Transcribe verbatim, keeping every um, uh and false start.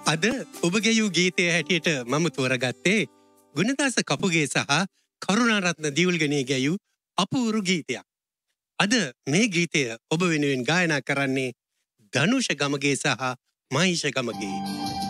අද ඔබගේ යූ ගීතය හැටියට මම තෝරගත්තේ ගුණදාස කපුගේ සහ කරුණාරත්න දියුල්ගනේ ගැයූ අපූරු ගීතයක්. අද මේ ගීතය ඔබ වෙනුවෙන් ගායනා කරන්නේ ධනුෂ ගමගේ සහ මහිෂ ගමගේ.